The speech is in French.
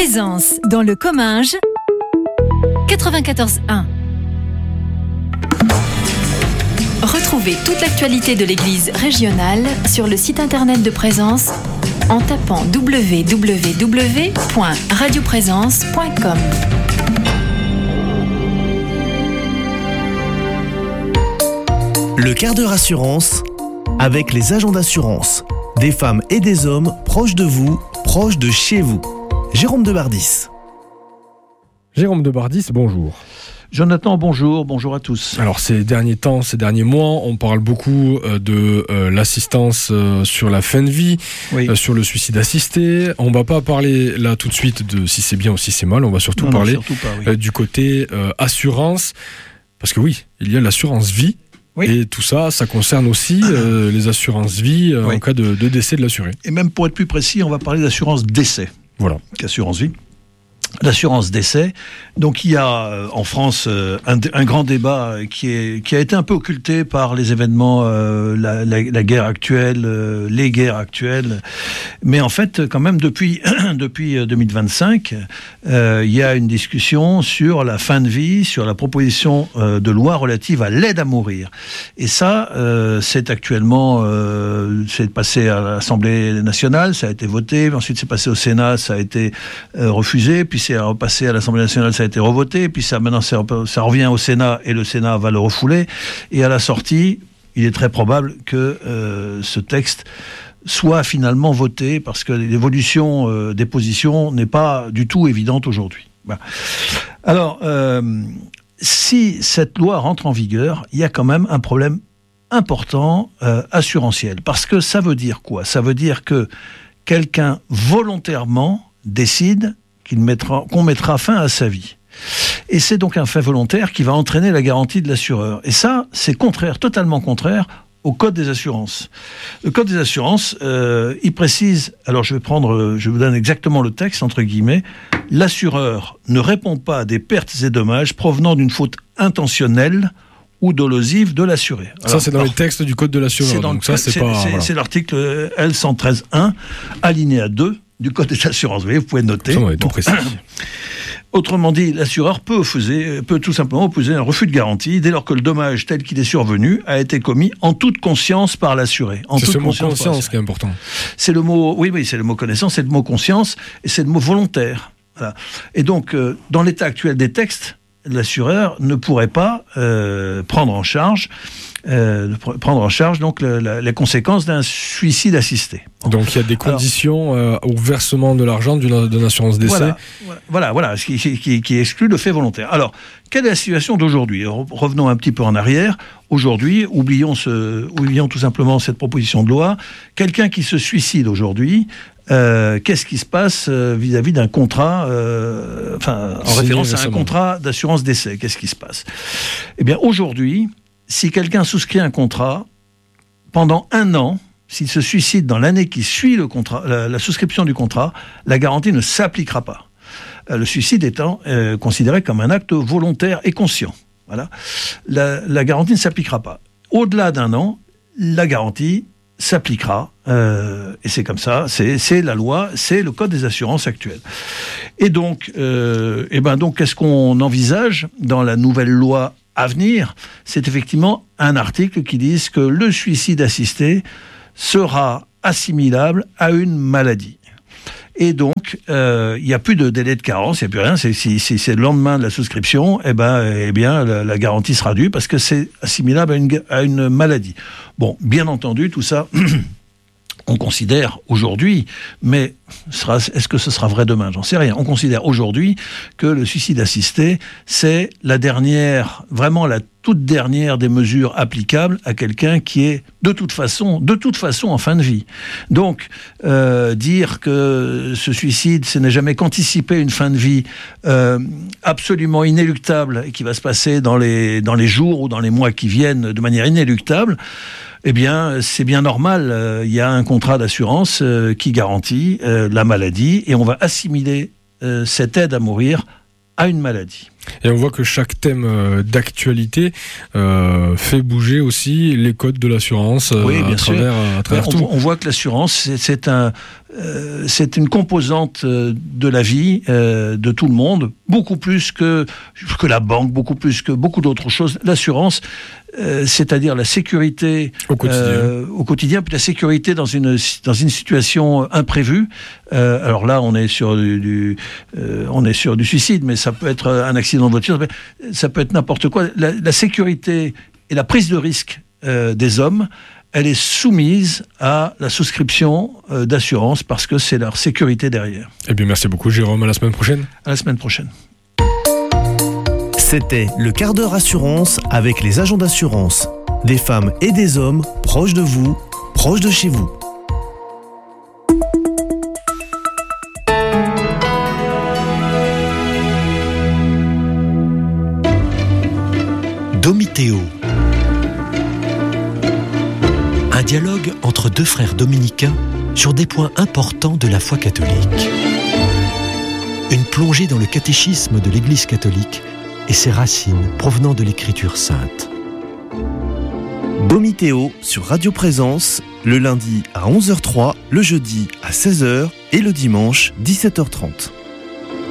Présence dans le Comminges 94.1. Retrouvez toute l'actualité de l'Église régionale sur le site internet de Présence en tapant www.radioprésence.com. Le quart d'heure assurance avec les agents d'assurance. Des femmes et des hommes proches de vous, proches de chez vous. Jérôme Debardis. Jérôme Debardis, bonjour. Jonathan, bonjour à tous. Alors ces derniers mois, on parle beaucoup de l'assistance sur la fin de vie, oui. Sur le suicide assisté. On ne va pas parler là tout de suite de si c'est bien ou si c'est mal, on va surtout parler du côté assurance, parce que oui, il y a l'assurance vie. Oui. Et tout ça, ça concerne aussi les assurances vie en cas de décès de l'assuré. Et même pour être plus précis, on va parler d'assurance décès. Voilà. Assurance vie. L'assurance décès. Donc il y a en France un grand débat qui a été un peu occulté par les événements, la guerre actuelle, les guerres actuelles. Mais en fait, quand même, depuis 2025, il y a une discussion sur la fin de vie, sur la proposition de loi relative à l'aide à mourir. Et ça, c'est actuellement, c'est passé à l'Assemblée nationale, ça a été voté, ensuite c'est passé au Sénat, ça a été refusé, puis c'est repassé à l'Assemblée nationale, ça a été revoté, puis maintenant ça revient au Sénat et le Sénat va le refouler. Et à la sortie, il est très probable que ce texte soit finalement voté parce que l'évolution des positions n'est pas du tout évidente aujourd'hui. Ben. Alors, si cette loi rentre en vigueur, il y a quand même un problème important assurantiel. Parce que ça veut dire quoi ? Ça veut dire que quelqu'un volontairement décide qu'on mettra fin à sa vie. Et c'est donc un fait volontaire qui va entraîner la garantie de l'assureur. Et ça, c'est totalement contraire au Code des assurances. Le Code des assurances, il précise, alors je vous donne exactement le texte, entre guillemets, l'assureur ne répond pas à des pertes et dommages provenant d'une faute intentionnelle ou dolosive de l'assuré. Alors, ça, c'est dans les textes du Code de l'assureur. C'est l'article L113.1, alinéa 2 du Code des assurances. Vous pouvez noter. Tout précis. Autrement dit, l'assureur peut tout simplement opposer un refus de garantie dès lors que le dommage tel qu'il est survenu a été commis en toute conscience par l'assuré. C'est ce mot conscience qui est important. C'est le mot, c'est le mot connaissance, c'est le mot conscience et c'est le mot volontaire. Voilà. Et donc, dans l'état actuel des textes, l'assureur ne pourrait pas prendre en charge donc les conséquences d'un suicide assisté. Donc il y a des conditions au versement de l'argent d'une assurance décès. Voilà, ce qui exclut le fait volontaire. Alors, quelle est la situation d'aujourd'hui ? Revenons un petit peu en arrière. Aujourd'hui, oublions tout simplement cette proposition de loi. Quelqu'un qui se suicide aujourd'hui, qu'est-ce qui se passe vis-à-vis d'un contrat, en référence à un contrat d'assurance décès ? Qu'est-ce qui se passe ? Eh bien, aujourd'hui, si quelqu'un souscrit un contrat, pendant 1 an, s'il se suicide dans l'année qui suit le contrat, la souscription du contrat, la garantie ne s'appliquera pas. Le suicide étant considéré comme un acte volontaire et conscient. Voilà. La garantie ne s'appliquera pas. Au-delà d'1 an, la garantie s'appliquera. Et c'est comme ça, c'est la loi, c'est le Code des assurances actuel. Et donc, qu'est-ce qu'on envisage dans la nouvelle loi à venir ? C'est effectivement un article qui dit que le suicide assisté sera assimilable à une maladie. Et donc, il n'y a plus de délai de carence, il n'y a plus rien. Si c'est le lendemain de la souscription, la garantie sera due parce que c'est assimilable à une maladie. Bon, bien entendu, tout ça, on considère aujourd'hui, mais est-ce que ce sera vrai demain ? J'en sais rien. On considère aujourd'hui que le suicide assisté, c'est la toute dernière des mesures applicables à quelqu'un qui est de toute façon en fin de vie. Donc, dire que ce suicide, ce n'est jamais qu'anticiper une fin de vie absolument inéluctable et qui va se passer dans les jours ou dans les mois qui viennent de manière inéluctable, eh bien, c'est bien normal. Il y a un contrat d'assurance qui garantit la maladie et on va assimiler cette aide à mourir à une maladie. Et on voit que chaque thème d'actualité fait bouger aussi les codes de l'assurance à travers tout. On voit que l'assurance, c'est une composante de la vie de tout le monde, beaucoup plus que la banque, beaucoup plus que beaucoup d'autres choses. L'assurance, c'est-à-dire la sécurité au quotidien, puis la sécurité dans une situation imprévue. Alors là, on est sur du suicide, mais ça peut être un accident de voiture, ça peut être n'importe quoi. La sécurité et la prise de risque des hommes, elle est soumise à la souscription d'assurance parce que c'est leur sécurité derrière. Eh bien, merci beaucoup, Jérôme. À la semaine prochaine. À la semaine prochaine. C'était le quart d'heure assurance avec les agents d'assurance. Des femmes et des hommes proches de vous, proches de chez vous. Domitéo. Un dialogue entre deux frères dominicains sur des points importants de la foi catholique. Une plongée dans le catéchisme de l'Église catholique et ses racines provenant de l'Écriture sainte. Domitéo sur Radio Présence, le lundi à 11h03, le jeudi à 16h et le dimanche 17h30.